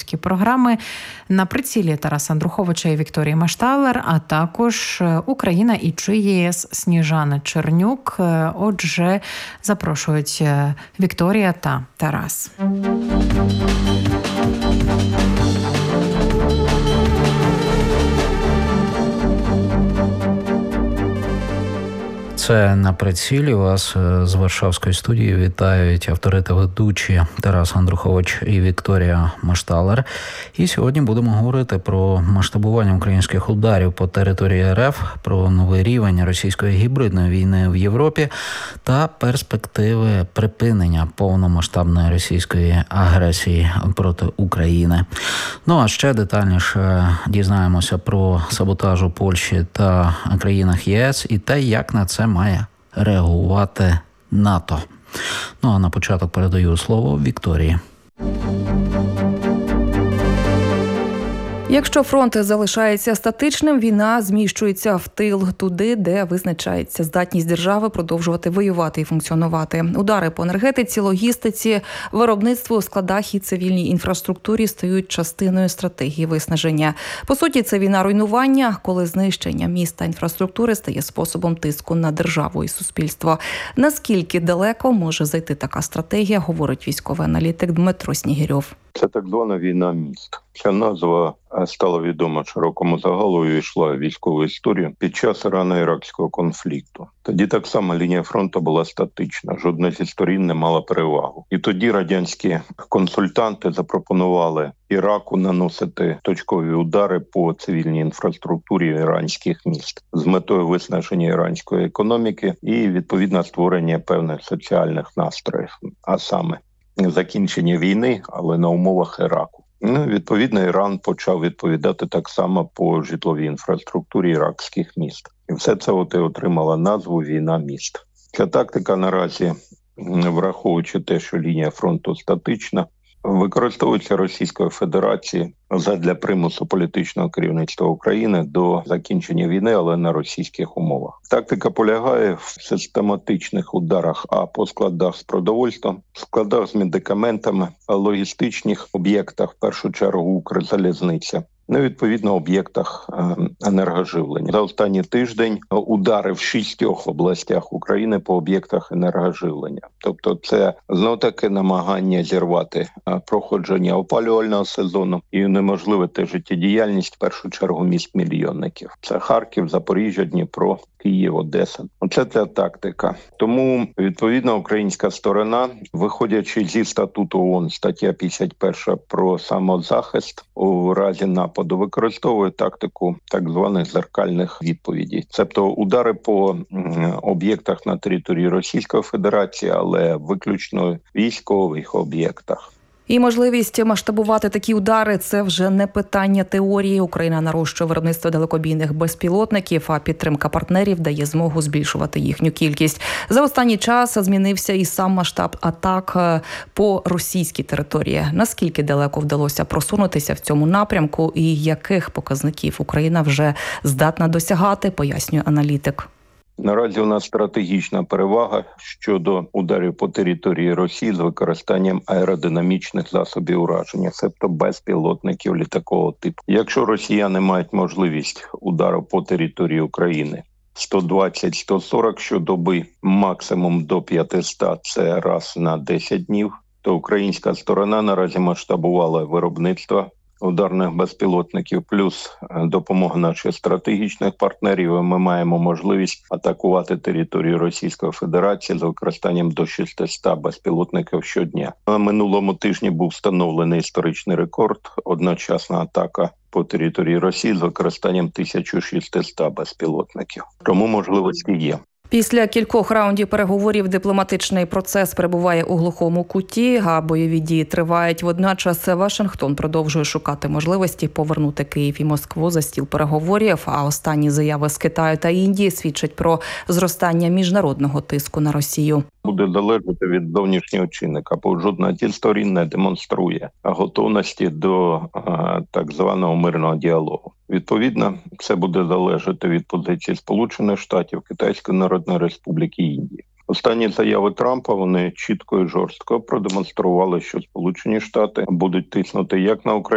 випуски програми. На прицілі Тараса Андруховича і Вікторії Машталер, а також Україна і чи ЄС Сніжана Чернюк. Отже, запрошують Вікторія та Тарас. Це «На прицілі». Вас з Варшавської студії вітають автори та ведучі Тарас Андрухович і Вікторія Машталер. І сьогодні будемо говорити про масштабування українських ударів по території РФ, про новий рівень російської гібридної війни в Європі та перспективи припинення повномасштабної російської агресії проти України. Ну а ще детальніше дізнаємося про саботаж у Польщі та країнах ЄС і те, як на це має реагувати НАТО. Ну а на початок передаю слово Вікторії. Якщо фронт залишається статичним, війна зміщується в тил, туди, де визначається здатність держави продовжувати воювати і функціонувати. Удари по енергетиці, логістиці, виробництву, складах і цивільній інфраструктурі стають частиною стратегії виснаження. По суті, це війна руйнування, коли знищення міста інфраструктури стає способом тиску на державу і суспільство. Наскільки далеко може зайти така стратегія, говорить військовий аналітик Дмитро Снігирьов. Це так звана війна міст. Ця назва стала відома широкому загалу і йшла в військову історію під час Ірано-Іракського конфлікту. Тоді так само лінія фронту була статична, жодна зі сторін не мала перевагу. І тоді радянські консультанти запропонували Іраку наносити точкові удари по цивільній інфраструктурі іранських міст з метою виснаження іранської економіки і, відповідно, створення певних соціальних настроїв, а саме закінчення війни, але на умовах Іраку. Відповідно, Іран почав відповідати так само по житловій інфраструктурі іракських міст. І все це отримало назву «Війна міст». Ця тактика наразі, враховуючи те, що лінія фронту статична, використовується Російською Федерацією задля примусу політичного керівництва України до закінчення війни, але на російських умовах. Тактика полягає в систематичних ударах по складах з продовольством, складах з медикаментами, логістичних об'єктах, в першу чергу Укрзалізниця, відповідно, об'єктах енергоживлення. За останній тиждень удари в 6 областях України по об'єктах енергоживлення. Тобто це знов-таки намагання зірвати проходження опалювального сезону і унеможливити життєдіяльність, в першу чергу, міст-мільйонників. Це Харків, Запоріжжя, Дніпро, Київ, Одеса. Оце ця тактика. Тому, відповідно, українська сторона, виходячи зі статуту ООН, стаття 51 про самозахист у разі нападу, використовує тактику так званих зеркальних відповідей. Тобто удари по об'єктах на території Російської Федерації, але виключно військових об'єктах. І можливість масштабувати такі удари – це вже не питання теорії. Україна нарощує виробництво далекобійних безпілотників, а підтримка партнерів дає змогу збільшувати їхню кількість. За останній час змінився і сам масштаб атак по російській території. Наскільки далеко вдалося просунутися в цьому напрямку і яких показників Україна вже здатна досягати, пояснює аналітик. Наразі у нас стратегічна перевага щодо ударів по території Росії з використанням аеродинамічних засобів ураження, тобто безпілотників літакового типу. Якщо росіяни мають можливість удару по території України 120-140 щодоби, максимум до 500 – це раз на 10 днів, то українська сторона наразі масштабувала виробництво ударних безпілотників, плюс допомога наших стратегічних партнерів, і ми маємо можливість атакувати територію Російської Федерації з використанням до 600 безпілотників щодня. На минулому тижні був встановлений історичний рекорд – одночасна атака по території Росії з використанням 1600 безпілотників. Тому можливості є. Після кількох раундів переговорів дипломатичний процес перебуває у глухому куті, а бойові дії тривають. Водночас Вашингтон продовжує шукати можливості повернути Київ і Москву за стіл переговорів, а останні заяви з Китаю та Індії свідчать про зростання міжнародного тиску на Росію. Буде залежати від зовнішнього чинника, бо жодна зі сторін не демонструє готовності до так званого мирного діалогу. Відповідно, це буде залежати від позиції Сполучених Штатів, Китайської Народної Республіки і Індії. Останні заяви Трампа, вони чітко і жорстко продемонстрували, що Сполучені Штати будуть тиснути як на Україну,